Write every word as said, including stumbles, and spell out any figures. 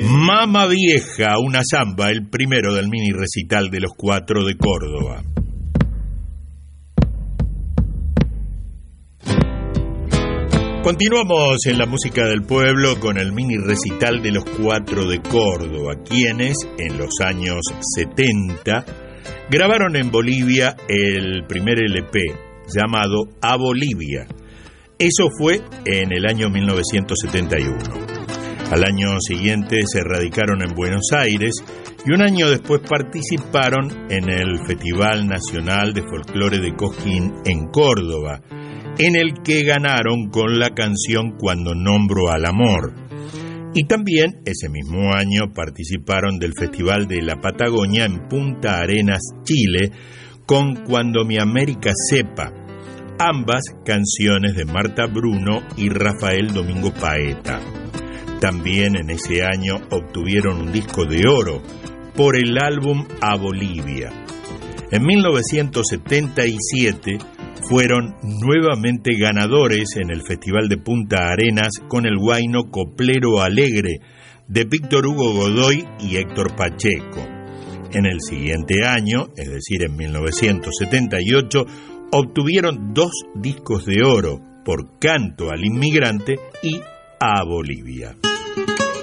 Mama Vieja, una samba, el primero del mini recital de los Cuatro de Córdoba. Continuamos en la música del pueblo con el mini recital de los Cuatro de Córdoba, quienes en los años setenta grabaron en Bolivia el primer L P llamado A Bolivia. Eso fue en el año mil novecientos setenta y uno. Al año siguiente se radicaron en Buenos Aires y un año después participaron en el Festival Nacional de Folclore de Cosquín en Córdoba, en el que ganaron con la canción Cuando Nombro al Amor. Y también ese mismo año participaron del Festival de la Patagonia en Punta Arenas, Chile, con Cuando mi América sepa, ambas canciones de Marta Bruno y Rafael Domingo Paeta. También en ese año obtuvieron un disco de oro por el álbum A Bolivia. En mil novecientos setenta y siete fueron nuevamente ganadores en el Festival de Punta Arenas con el huayno Coplero Alegre de Víctor Hugo Godoy y Héctor Pacheco. En el siguiente año, es decir, en mil novecientos setenta y ocho, obtuvieron dos discos de oro por Canto al Inmigrante y A Bolivia.